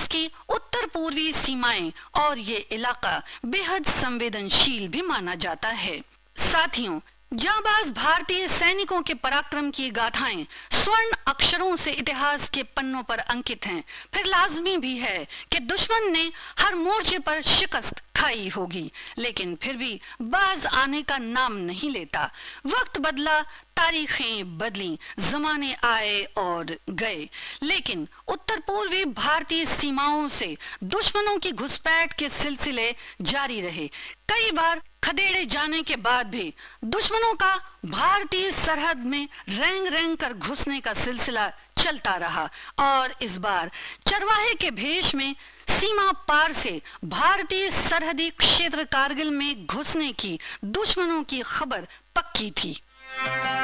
की उत्तर पूर्वी सीमाएं और ये इलाका बेहद संवेदनशील भी माना जाता है। साथियों, जांबाज भारतीय सैनिकों के पराक्रम की गाथाएं स्वर्ण अक्षरों से इतिहास के पन्नों पर अंकित हैं। फिर लाजमी भी है कि दुश्मन ने हर मोर्चे पर शिकस्त खाई होगी, लेकिन फिर भी बाज आने का नाम नहीं लेता। वक्त बदला, तारीखें बदली, जमाने आए और गए, लेकिन उत्तर पूर्वी भारतीय सीमाओं से दुश्मनों की घुसपैठ के सिलसिले जारी रहे। कई बार खदेड़े जाने के बाद भी दुश्मनों का भारतीय सरहद में रेंग रेंग कर घुसने का सिलसिला चलता रहा और इस बार चरवाहे के भेष में सीमा पार से भारतीय सरहदी क्षेत्र कारगिल में घुसने की दुश्मनों की खबर पक्की थी।